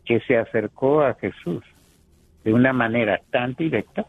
que se acercó a Jesús de una manera tan directa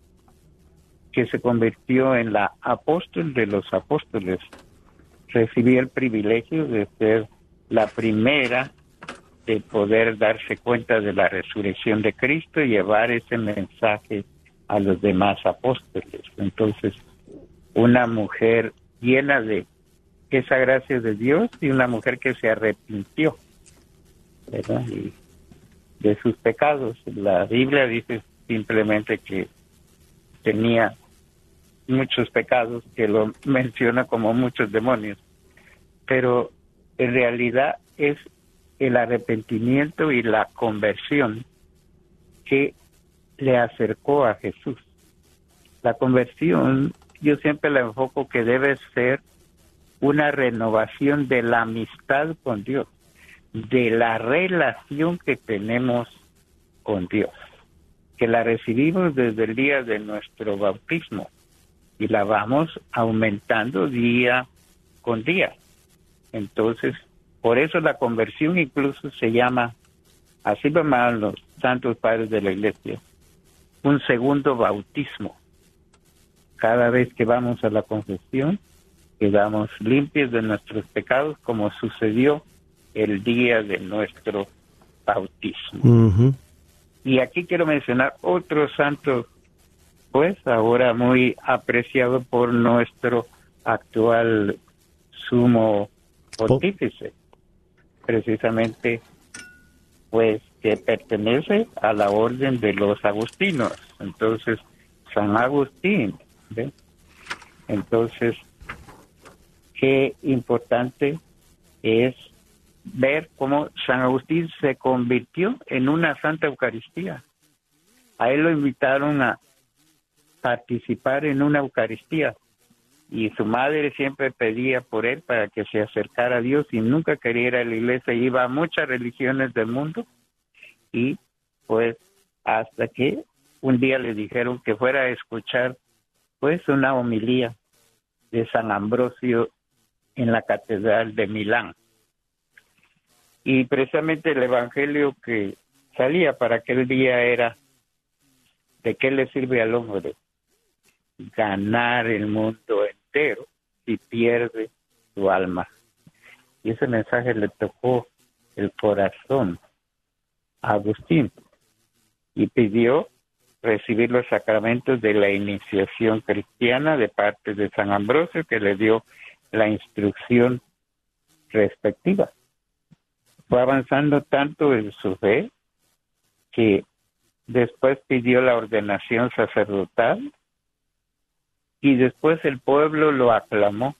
que se convirtió en la apóstol de los apóstoles. Recibí el privilegio de ser la primera de poder darse cuenta de la resurrección de Cristo y llevar ese mensaje a los demás apóstoles. Entonces, una mujer llena de esa gracia de Dios y una mujer que se arrepintió, ¿verdad? Y de sus pecados. La Biblia dice simplemente que tenía muchos pecados, que lo menciona como muchos demonios, pero en realidad es el arrepentimiento y la conversión que le acercó a Jesús. La conversión, yo siempre la enfoco que debe ser una renovación de la amistad con Dios, de la relación que tenemos con Dios, que la recibimos desde el día de nuestro bautismo y la vamos aumentando día con día. Entonces, por eso la conversión incluso se llama, así lo llaman los santos padres de la iglesia, un segundo bautismo. Cada vez que vamos a la confesión, quedamos limpios de nuestros pecados, como sucedió el día de nuestro bautismo. Uh-huh. Y aquí quiero mencionar otro santo, pues ahora muy apreciado por nuestro actual sumo pontífice, precisamente, pues que pertenece a la orden de los agustinos. Entonces, San Agustín, ¿ve? Entonces, qué importante es ver cómo San Agustín se convirtió en una Santa Eucaristía. A él lo invitaron a participar en una Eucaristía y su madre siempre pedía por él para que se acercara a Dios y nunca quería ir a la iglesia. Iba a muchas religiones del mundo y pues hasta que un día le dijeron que fuera a escuchar pues una homilía de San Ambrosio en la Catedral de Milán. Y precisamente el evangelio que salía para aquel día era: ¿de qué le sirve al hombre ganar el mundo entero si pierde su alma? Y ese mensaje le tocó el corazón a Agustín y pidió recibir los sacramentos de la iniciación cristiana de parte de San Ambrosio, que le dio la instrucción respectiva. Fue avanzando tanto en su fe que después pidió la ordenación sacerdotal y después el pueblo lo aclamó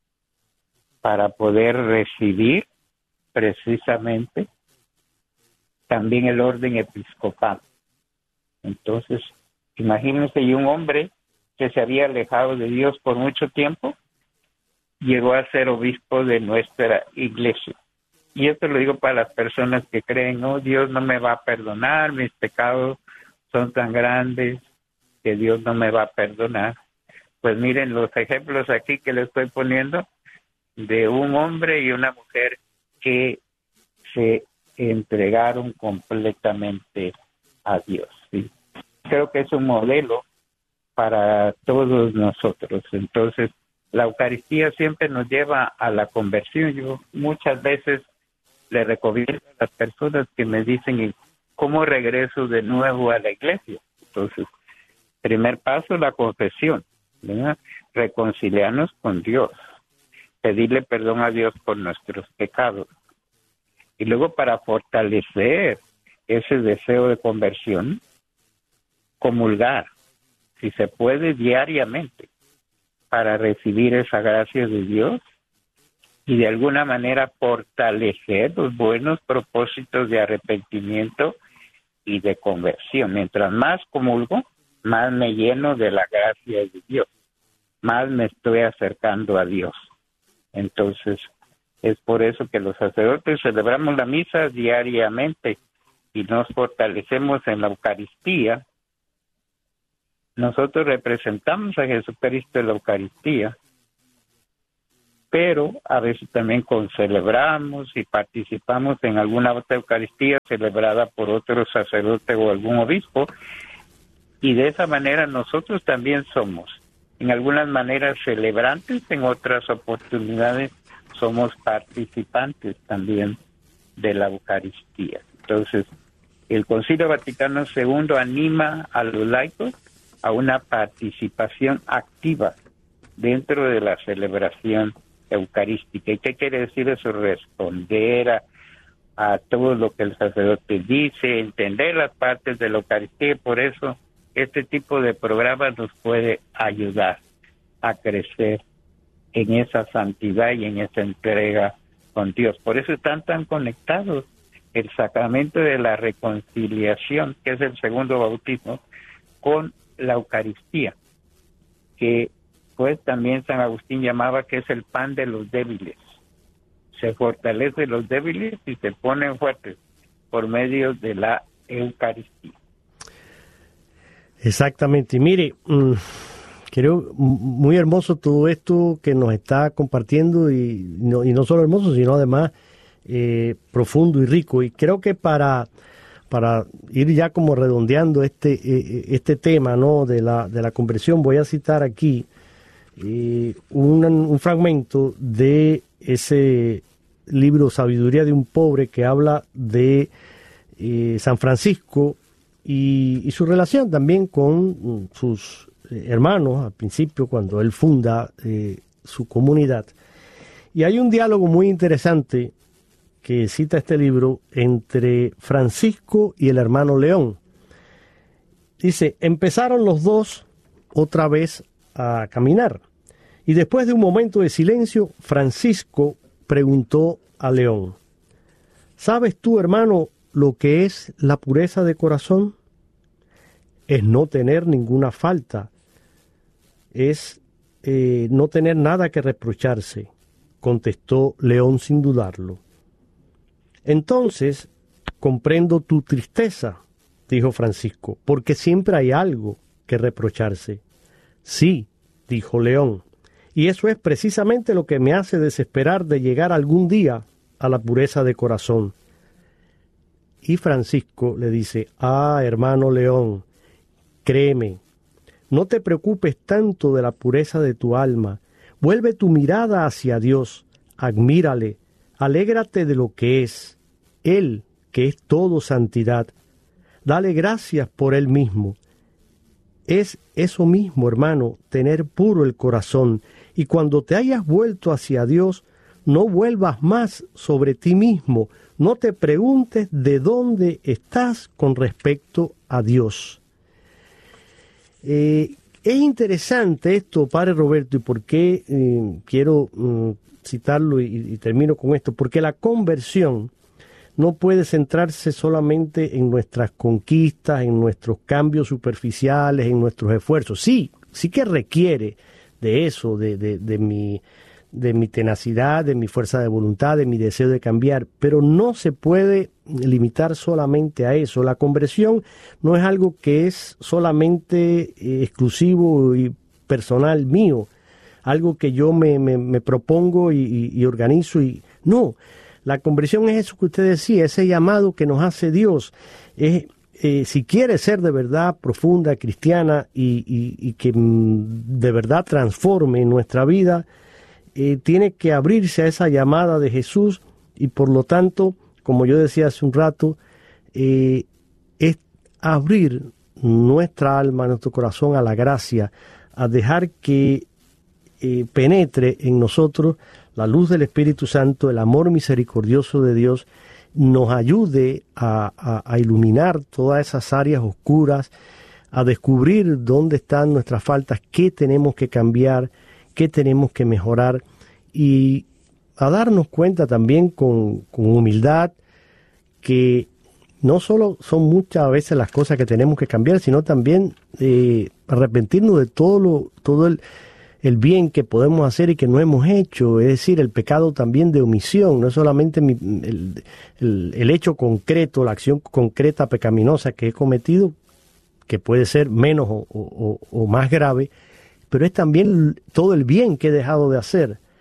para poder recibir precisamente también el orden episcopal. Entonces, imagínense, y un hombre que se había alejado de Dios por mucho tiempo, llegó a ser obispo de nuestra iglesia. Y esto lo digo para las personas que creen, no, Dios no me va a perdonar, mis pecados son tan grandes que Dios no me va a perdonar. Pues miren los ejemplos aquí que les estoy poniendo de un hombre y una mujer que se entregaron completamente a Dios, ¿sí? Creo que es un modelo para todos nosotros. Entonces, la Eucaristía siempre nos lleva a la conversión. Yo muchas veces le recomiendo a las personas que me dicen, ¿cómo regreso de nuevo a la iglesia? Entonces, primer paso, la confesión, ¿verdad? Reconciliarnos con Dios, pedirle perdón a Dios por nuestros pecados. Y luego, para fortalecer ese deseo de conversión, comulgar, si se puede, diariamente, para recibir esa gracia de Dios y de alguna manera fortalecer los buenos propósitos de arrepentimiento y de conversión. Mientras más comulgo, más me lleno de la gracia de Dios, más me estoy acercando a Dios. Entonces, es por eso que los sacerdotes celebramos la misa diariamente y nos fortalecemos en la Eucaristía. Nosotros representamos a Jesucristo en la Eucaristía pero a veces también celebramos y participamos en alguna otra Eucaristía celebrada por otro sacerdote o algún obispo, y de esa manera nosotros también somos, en algunas maneras, celebrantes, en otras oportunidades somos participantes también de la Eucaristía. Entonces, el Concilio Vaticano II anima a los laicos a una participación activa dentro de la celebración eucarística. ¿Y qué quiere decir eso? Responder a todo lo que el sacerdote dice, entender las partes de la Eucaristía. Por eso este tipo de programas nos puede ayudar a crecer en esa santidad y en esa entrega con Dios. Por eso están tan conectados el sacramento de la reconciliación, que es el segundo bautismo, con la Eucaristía, que pues también San Agustín llamaba que es el pan de los débiles. Se fortalece los débiles y se ponen fuertes por medio de la Eucaristía. Exactamente. Y mire, creo muy hermoso todo esto que nos está compartiendo, y no solo hermoso, sino además profundo y rico. Y creo que para ir ya como redondeando este tema, ¿no?, de la conversión, voy a citar aquí un fragmento de ese libro Sabiduría de un Pobre, que habla de San Francisco y su relación también con sus hermanos al principio, cuando él funda su comunidad. Y hay un diálogo muy interesante que cita este libro entre Francisco y el hermano León. Dice: empezaron los dos otra vez a caminar, y después de un momento de silencio, Francisco preguntó a León: ¿sabes tú, hermano, lo que es la pureza de corazón? Es no tener ninguna falta, es no tener nada que reprocharse, contestó León sin dudarlo. Entonces, comprendo tu tristeza, dijo Francisco, porque siempre hay algo que reprocharse. Sí, dijo León, y eso es precisamente lo que me hace desesperar de llegar algún día a la pureza de corazón. Y Francisco le dice: hermano León, créeme, no te preocupes tanto de la pureza de tu alma. Vuelve tu mirada hacia Dios, admírale, alégrate de lo que es, Él, que es todo santidad. Dale gracias por Él mismo. Es eso mismo, hermano, tener puro el corazón. Y cuando te hayas vuelto hacia Dios, no vuelvas más sobre ti mismo. No te preguntes de dónde estás con respecto a Dios. Es interesante esto, Padre Roberto, y por qué quiero citarlo y termino con esto, porque la conversión no puede centrarse solamente en nuestras conquistas, en nuestros cambios superficiales, en nuestros esfuerzos. Sí que requiere de eso, de mi tenacidad, de mi fuerza de voluntad, de mi deseo de cambiar, pero no se puede limitar solamente a eso. La conversión no es algo que es solamente exclusivo y personal mío, algo que yo me propongo y organizo. No, la conversión es eso que usted decía, ese llamado que nos hace Dios. Si quiere ser de verdad profunda, cristiana y que de verdad transforme nuestra vida, tiene que abrirse a esa llamada de Jesús, y por lo tanto, como yo decía hace un rato, es abrir nuestra alma, nuestro corazón a la gracia, a dejar que penetre en nosotros la luz del Espíritu Santo, el amor misericordioso de Dios, nos ayude a iluminar todas esas áreas oscuras, a descubrir dónde están nuestras faltas, qué tenemos que cambiar, qué tenemos que mejorar, y a darnos cuenta también con humildad que no solo son muchas veces las cosas que tenemos que cambiar, sino también arrepentirnos de todo el bien que podemos hacer y que no hemos hecho, es decir, el pecado también de omisión, no es solamente el hecho concreto, la acción concreta pecaminosa que he cometido, que puede ser menos o más grave, pero es también todo el bien que he dejado de hacer.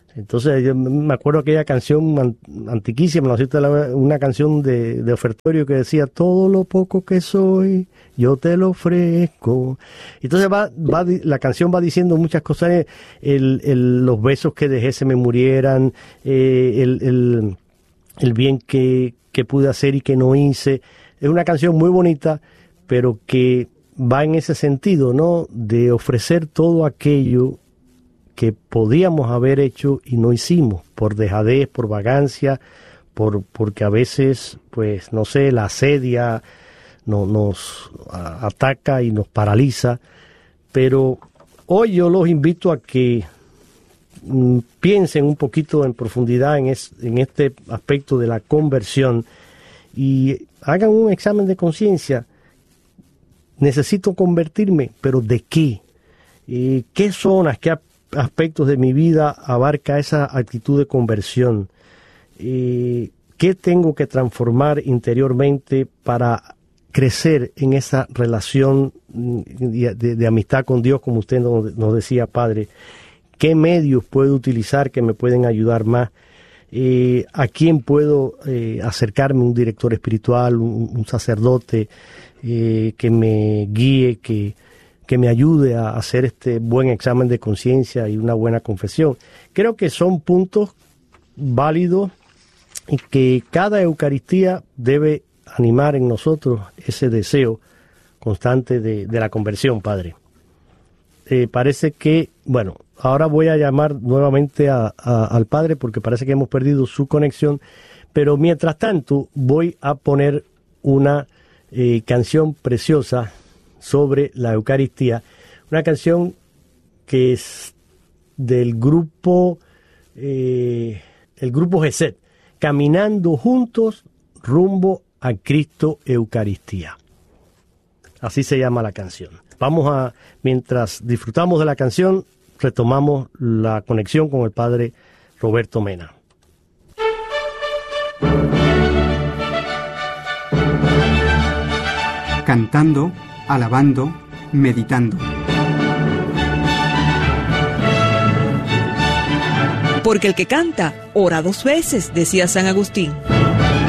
Entonces yo me acuerdo aquella canción antiquísima, ¿no? Una canción de ofertorio que decía: todo lo poco que soy, yo te lo ofrezco. Entonces la canción va diciendo muchas cosas, los besos que dejé se me murieran, el bien que pude hacer y que no hice. Es una canción muy bonita, pero que va en ese sentido, ¿no? De ofrecer todo aquello que podíamos haber hecho y no hicimos, por dejadez, por vagancia, porque a veces, pues, no sé, la asedia nos ataca y nos paraliza. Pero hoy yo los invito a que piensen un poquito en profundidad en este aspecto de la conversión y hagan un examen de conciencia. Necesito convertirme, pero ¿de qué? ¿Qué zonas, qué aspectos de mi vida abarca esa actitud de conversión? ¿Qué tengo que transformar interiormente para crecer en esa relación de amistad con Dios, como usted nos decía, Padre? ¿Qué medios puedo utilizar que me pueden ayudar más? ¿A quién puedo acercarme? ¿Un director espiritual, un sacerdote que me guíe, que me ayude a hacer este buen examen de conciencia y una buena confesión? Creo que son puntos válidos y que cada Eucaristía debe animar en nosotros ese deseo constante de la conversión, Padre. Parece que, bueno, ahora voy a llamar nuevamente al Padre porque parece que hemos perdido su conexión, pero mientras tanto voy a poner una canción preciosa sobre la Eucaristía, una canción que es del grupo Gesed, Caminando Juntos rumbo a Cristo Eucaristía. Así se llama la canción. Mientras disfrutamos de la canción, retomamos la conexión con el Padre Roberto Mena. Cantando, alabando, meditando. Porque el que canta, ora 2 veces, decía San Agustín.